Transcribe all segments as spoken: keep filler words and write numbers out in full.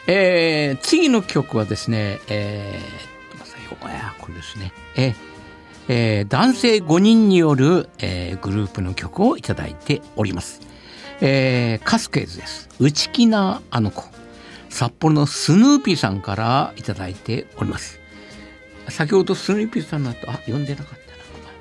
えー、次の曲はですね、えー、これですね、えーえー、男性ごにんによる、えー、グループの曲をいただいております。えー、カスケーズです。内気なあの子。札幌のスヌーピーさんからいただいております。先ほどスヌーピーさんの後、あ、読んでなかったな。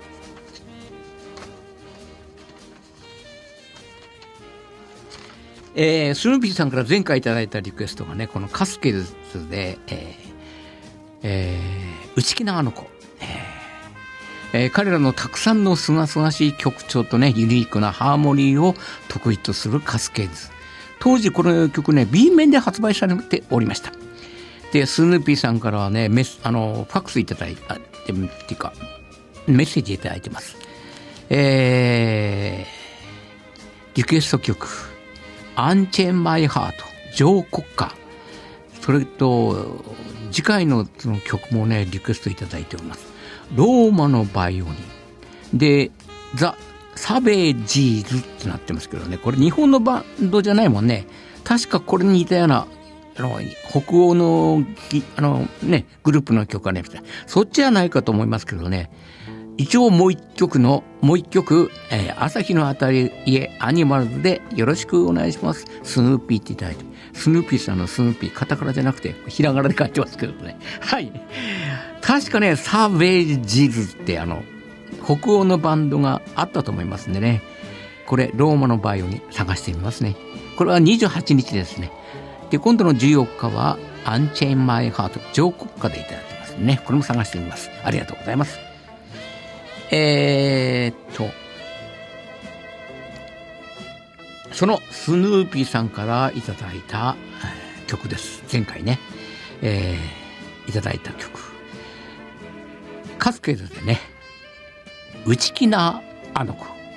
えー、スヌーピーさんから前回いただいたリクエストがね、このカスケーズで、えーえー、内気なあの子。えー、彼らのたくさんのすがすがしい曲調とね、ユニークなハーモニーを得意とするカスケーズ。当時この曲ね、B 面で発売されておりました。で、スヌーピーさんからはね、メスあのファックスいただいて、っていうか、メッセージいただいてます。えー、リクエスト曲、アンチェンマイハート、上国歌。それと、次回のその曲もね、リクエストいただいております。ローマのバイオニンでザ・サベージーズってなってますけどね、これ日本のバンドじゃないもんね。確かこれに似たようなあの北欧のあの、ね、グループの曲がね、そっちじゃないかと思いますけどね。一応もう一曲のもう一曲、えー、朝日のあたりへアニマルズでよろしくお願いします。スヌーピーっていただいて、スヌーピーさんのスヌーピーカタカナじゃなくてひらがなで書いてますけどね。はい。確かね、サーベージーズってあの北欧のバンドがあったと思いますんでね。これローマのバイオに探してみますね。これはにじゅうはちにちですね。で、今度のじゅうよっかはアンチェインマイハート上国歌でいただいてますね。これも探してみます。ありがとうございます。えーっとそのスヌーピーさんからいただいた曲です。前回ね、えー、いただいた曲、カスケードでね、内気なあの子。